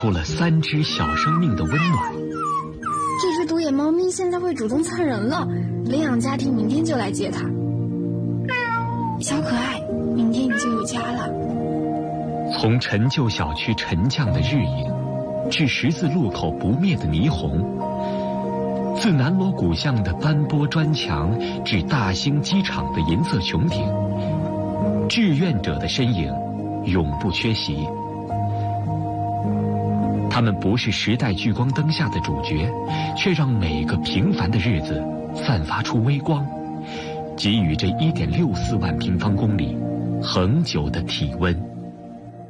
出了3只小生命的温暖。 这只独眼猫咪现在会主动蹭人了，领养家庭明天就来接它。小可爱，明天你就有家了。 从陈旧小区沉降的日影，至十字路口不灭的霓虹，自南锣鼓巷的斑驳砖墙，至大兴机场的银色穹顶，志愿者的身影永不缺席。他们不是时代聚光灯下的主角，却让每个平凡的日子散发出微光，给予这1.64万平方公里恒久的体温。